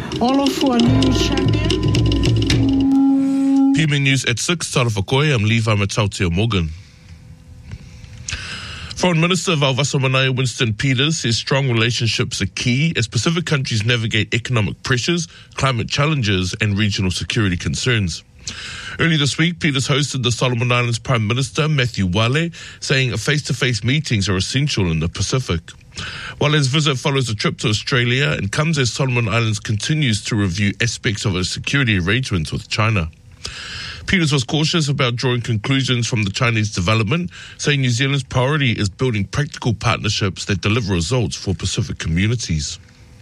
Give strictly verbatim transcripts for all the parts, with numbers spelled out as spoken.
Olo for a news champion. P M A News at six, Tara Whakoe, I'm Levi Matautia Morgan. Foreign Minister Vauvaso Manaia Winston Peters says strong relationships are key as Pacific countries navigate economic pressures, climate challenges and regional security concerns. Earlier this week, Peters hosted the Solomon Islands Prime Minister Matthew Wale, saying face-to-face meetings are essential in the Pacific. Wale's visit follows a trip to Australia and comes as Solomon Islands continues to review aspects of its security arrangements with China. Peters was cautious about drawing conclusions from the Chinese development, saying New Zealand's priority is building practical partnerships that deliver results for Pacific communities.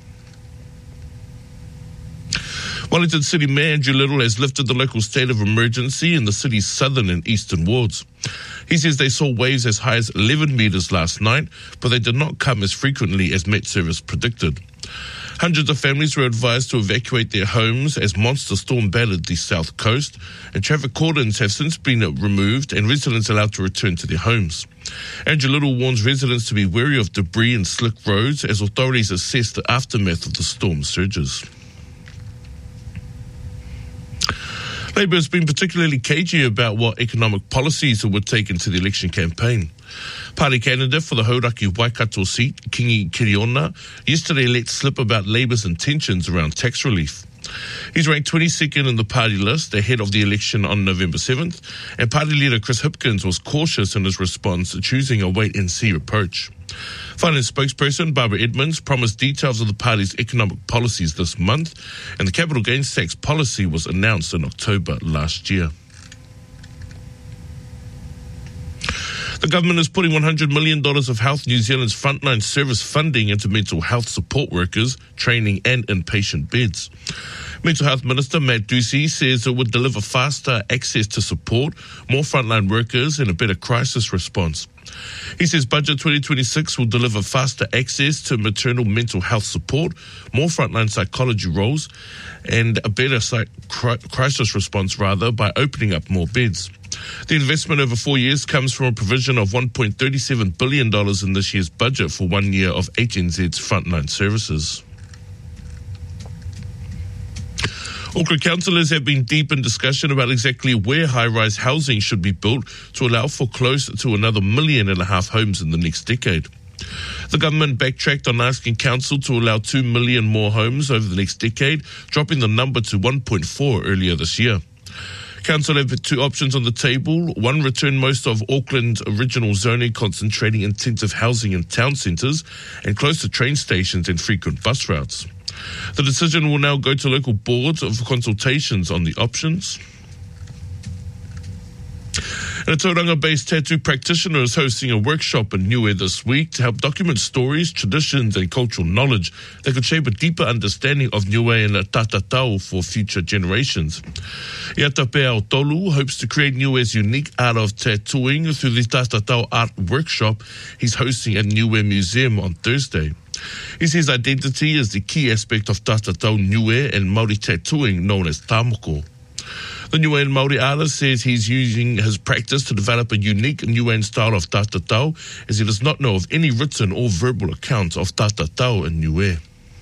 Wellington City Mayor Andrew Little has lifted the local state of emergency in the city's southern and eastern wards. He says they saw waves as high as eleven metres last night, but they did not come as frequently as Met Service predicted. Hundreds of families were advised to evacuate their homes as monster storm battered the south coast, and traffic cordons have since been removed and residents allowed to return to their homes. Andrew Little warns residents to be wary of debris and slick roads as authorities assess the aftermath of the storm surges. Labour has been particularly cagey about what economic policies it would take into the election campaign. Party candidate for the Hauraki Waikato seat, Kingi Kiriona, yesterday let slip about Labour's intentions around tax relief. He's ranked twenty-second in the party list ahead of the election on November seventh, and party leader Chris Hipkins was cautious in his response, choosing a wait-and-see approach. Finance spokesperson Barbara Edmonds promised details of the party's economic policies this month, and the capital gains tax policy was announced in October last year. The government is putting one hundred million dollars of Health New Zealand's frontline service funding into mental health support workers, training and inpatient beds. Mental Health Minister Matt Ducey says it would deliver faster access to support, more frontline workers and a better crisis response. He says Budget twenty twenty-six will deliver faster access to maternal mental health support, more frontline psychology roles and a better psych- crisis response rather by opening up more beds. The investment over four years comes from a provision of one point three seven billion dollars in this year's budget for one year of H N Z's frontline services. Auckland councillors have been deep in discussion about exactly where high-rise housing should be built to allow for close to another million and a half homes in the next decade. The government backtracked on asking council to allow two million more homes over the next decade, dropping the number to one point four earlier this year. Council have two options on the table. One, return most of Auckland's original zoning, concentrating intensive housing in town centres and close to train stations and frequent bus routes. The decision will now go to local boards for consultations on the options. And a Tauranga-based tattoo practitioner is hosting a workshop in Niue this week to help document stories, traditions and cultural knowledge that could shape a deeper understanding of Niue and Tatatau for future generations. Iata Pea Tolu hopes to create Niue's unique art of tattooing through the Tatatau art workshop he's hosting at Niue Museum on Thursday. He says identity is the key aspect of Tatatau Niue and Māori tattooing known as tamoko. The Niuean Māori artist says he's using his practice to develop a unique Niuean style of tatatau, as he does not know of any written or verbal accounts of tatatau in Niue.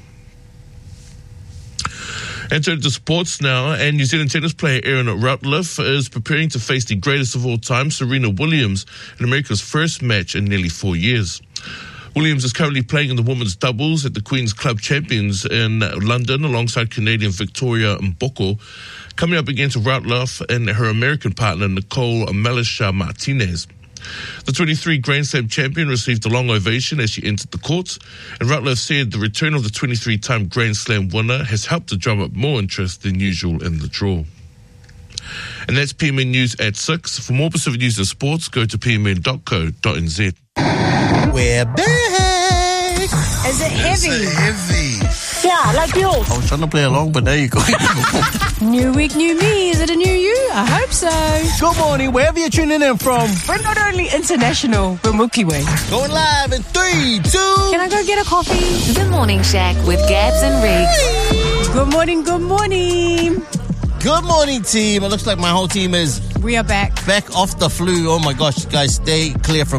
And turn to sports now, and New Zealand tennis player Erin Routliffe is preparing to face the greatest of all time, Serena Williams, in America's first match in nearly four years. Williams is currently playing in the women's doubles at the Queen's Club Champions in London alongside Canadian Victoria Mboko, coming up against Routliffe and her American partner Nicole Melisha Martinez. The twenty-three Grand Slam champion received a long ovation as she entered the courts, and Routliffe said the return of the twenty-three-time Grand Slam winner has helped to drum up more interest than usual in the draw. And that's P M N News at six. For more Pacific News and sports, go to p m n dot co dot n z. We're back! Is it heavy? Is it heavy? Yeah, like yours. I was trying to play along, but there you go. New week, new me. Is it a new you? I hope so. Good morning, wherever you're tuning in from. We're not only international, we're Mookie Way. Going live in three, two. Can I go get a coffee? The Morning Shack with Gabs and Riggs. Good morning, good morning. Good morning, team. It looks like my whole team is We are back. back off the flu. Oh my gosh, guys, stay clear from